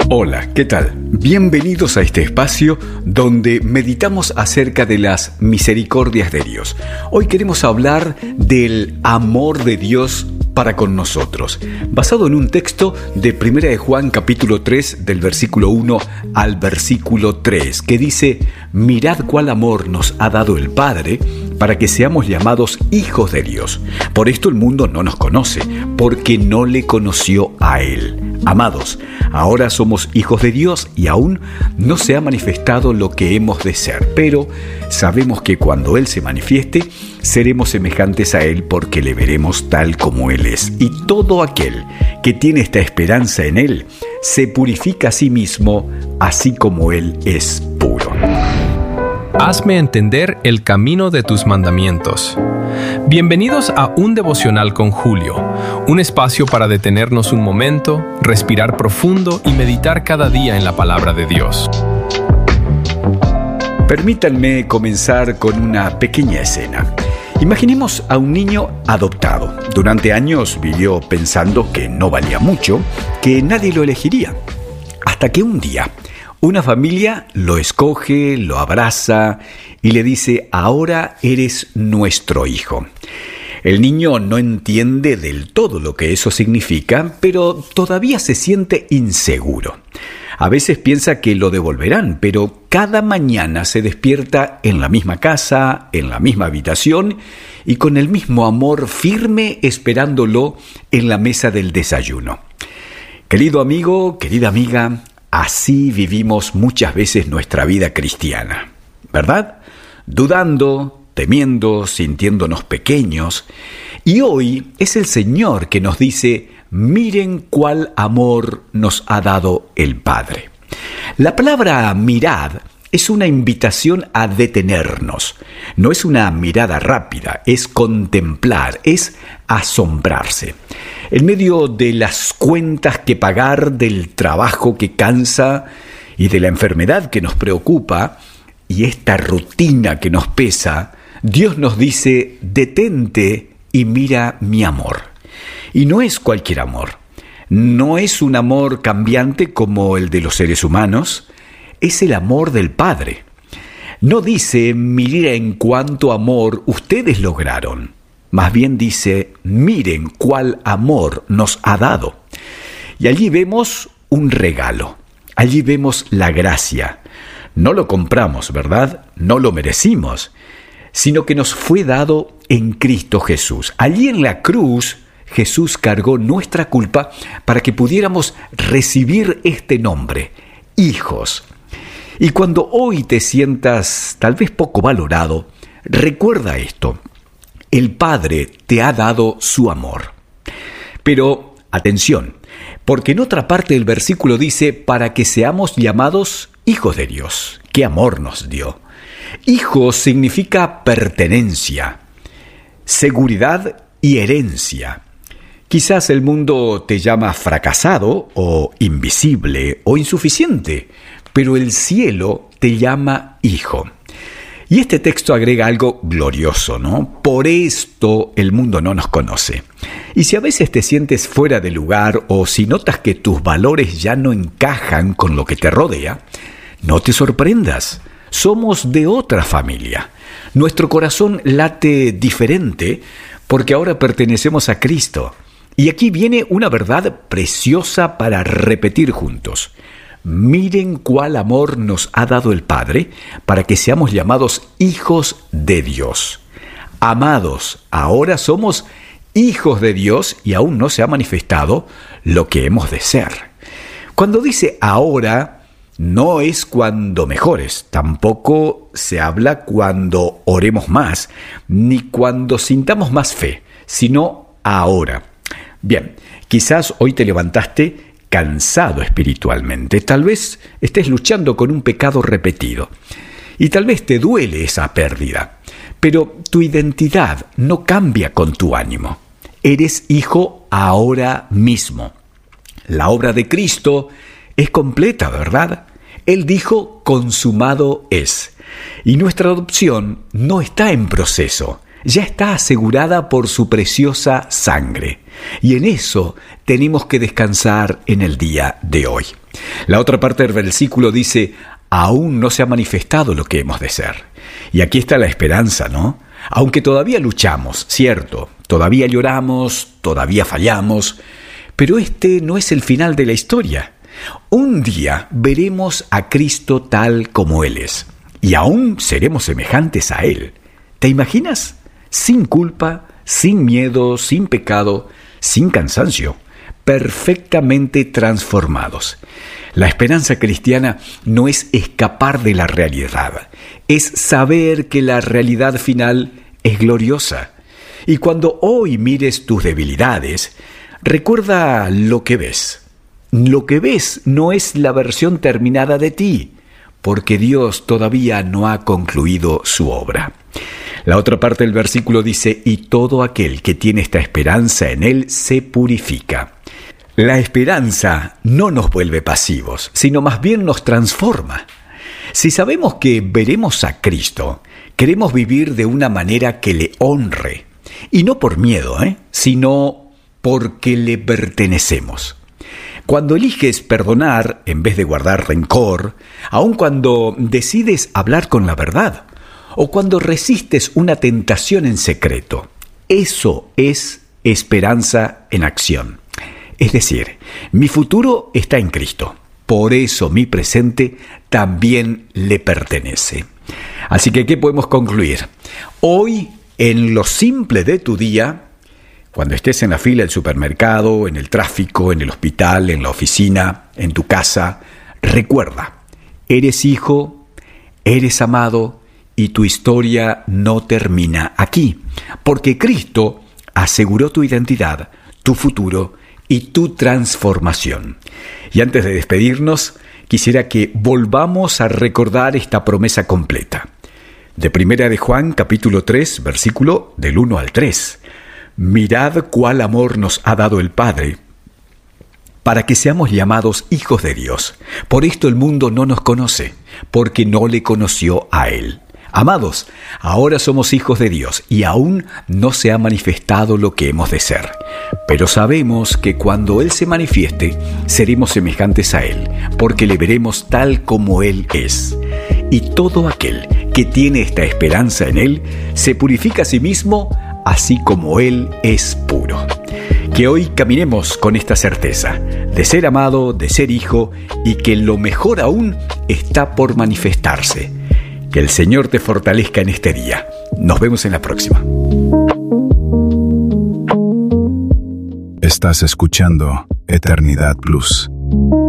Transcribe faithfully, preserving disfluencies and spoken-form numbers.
Hola, ¿qué tal? Bienvenidos a este espacio donde meditamos acerca de las misericordias de Dios. Hoy queremos hablar del amor de Dios para con nosotros, basado en un texto de Primera de Juan capítulo tres del versículo uno al versículo tres, que dice: mirad cuál amor nos ha dado el Padre para que seamos llamados hijos de Dios. Por esto el mundo no nos conoce, porque no le conoció a Él. Amados, ahora somos hijos de Dios y aún no se ha manifestado lo que hemos de ser, pero sabemos que cuando Él se manifieste, seremos semejantes a Él porque le veremos tal como Él es. Y todo aquel que tiene esta esperanza en Él, se purifica a sí mismo, así como Él es puro. Hazme entender el camino de tus mandamientos. Bienvenidos a Un Devocional con Julio, un espacio para detenernos un momento, respirar profundo y meditar cada día en la palabra de Dios. Permítanme comenzar con una pequeña escena. Imaginemos a un niño adoptado. Durante años vivió pensando que no valía mucho, que nadie lo elegiría. Hasta que un día una familia lo escoge, lo abraza y le dice: ahora eres nuestro hijo. El niño no entiende del todo lo que eso significa, pero todavía se siente inseguro. A veces piensa que lo devolverán, pero cada mañana se despierta en la misma casa, en la misma habitación y con el mismo amor firme esperándolo en la mesa del desayuno. Querido amigo, querida amiga, así vivimos muchas veces nuestra vida cristiana, ¿verdad? Dudando, temiendo, sintiéndonos pequeños. Y hoy es el Señor que nos dice: miren cuál amor nos ha dado el Padre. La palabra mirad es una invitación a detenernos. No es una mirada rápida, es contemplar, es asombrarse. En medio de las cuentas que pagar, del trabajo que cansa y de la enfermedad que nos preocupa y esta rutina que nos pesa, Dios nos dice: detente y mira mi amor. Y no es cualquier amor. No es un amor cambiante como el de los seres humanos. Es el amor del Padre. No dice: miren cuánto amor ustedes lograron. Más bien dice: miren cuál amor nos ha dado. Y allí vemos un regalo. Allí vemos la gracia. No lo compramos, ¿verdad? No lo merecimos, sino que nos fue dado en Cristo Jesús. Allí en la cruz, Jesús cargó nuestra culpa para que pudiéramos recibir este nombre, hijos. Y cuando hoy te sientas tal vez poco valorado, recuerda esto: el Padre te ha dado su amor. Pero, atención, porque en otra parte del versículo dice: para que seamos llamados hijos de Dios. ¡Qué amor nos dio! Hijo significa pertenencia, seguridad y herencia. Quizás el mundo te llama fracasado o invisible o insuficiente, pero el cielo te llama hijo. Y este texto agrega algo glorioso, ¿no? Por esto el mundo no nos conoce. Y si a veces te sientes fuera de lugar o si notas que tus valores ya no encajan con lo que te rodea, no te sorprendas. Somos de otra familia. Nuestro corazón late diferente porque ahora pertenecemos a Cristo. Y aquí viene una verdad preciosa para repetir juntos. Miren cuál amor nos ha dado el Padre para que seamos llamados hijos de Dios. Amados, ahora somos hijos de Dios y aún no se ha manifestado lo que hemos de ser. Cuando dice ahora, no es cuando mejores, tampoco se habla cuando oremos más, ni cuando sintamos más fe, sino ahora. Bien, quizás hoy te levantaste cansado espiritualmente, tal vez estés luchando con un pecado repetido y tal vez te duele esa pérdida, pero tu identidad no cambia con tu ánimo. Eres hijo ahora mismo. La obra de Cristo es completa, ¿verdad? Él dijo: consumado es. Y nuestra adopción no está en proceso, ya está asegurada por su preciosa sangre. Y en eso tenemos que descansar en el día de hoy. La otra parte del versículo dice, aún no se ha manifestado lo que hemos de ser. Y aquí está la esperanza, ¿no? Aunque todavía luchamos, cierto, todavía lloramos, todavía fallamos, pero este no es el final de la historia. Un día veremos a Cristo tal como Él es, y aún seremos semejantes a Él. ¿Te imaginas? Sin culpa, sin miedo, sin pecado, sin cansancio, perfectamente transformados. La esperanza cristiana no es escapar de la realidad, es saber que la realidad final es gloriosa. Y cuando hoy mires tus debilidades, recuerda lo que ves. Lo que ves no es la versión terminada de ti, porque Dios todavía no ha concluido su obra. La otra parte del versículo dice, y todo aquel que tiene esta esperanza en Él se purifica. La esperanza no nos vuelve pasivos, sino más bien nos transforma. Si sabemos que veremos a Cristo, queremos vivir de una manera que le honre, y no por miedo, ¿eh? sino porque le pertenecemos. Cuando eliges perdonar en vez de guardar rencor, aun cuando decides hablar con la verdad, o cuando resistes una tentación en secreto, eso es esperanza en acción. Es decir, mi futuro está en Cristo, por eso mi presente también le pertenece. Así que, ¿qué podemos concluir? Hoy, en lo simple de tu día, cuando estés en la fila del supermercado, en el tráfico, en el hospital, en la oficina, en tu casa, recuerda, eres hijo, eres amado y tu historia no termina aquí, porque Cristo aseguró tu identidad, tu futuro y tu transformación. Y antes de despedirnos, quisiera que volvamos a recordar esta promesa completa. De Primera de Juan, capítulo tres, versículo del uno al tres. Mirad cuál amor nos ha dado el Padre, para que seamos llamados hijos de Dios. Por esto el mundo no nos conoce, porque no le conoció a Él. Amados, ahora somos hijos de Dios y aún no se ha manifestado lo que hemos de ser. Pero sabemos que cuando Él se manifieste, seremos semejantes a Él, porque le veremos tal como Él es. Y todo aquel que tiene esta esperanza en Él, se purifica a sí mismo, así como Él es puro. Que hoy caminemos con esta certeza de ser amado, de ser hijo, y que lo mejor aún está por manifestarse. Que el Señor te fortalezca en este día. Nos vemos en la próxima. Estás escuchando Eternidad Plus.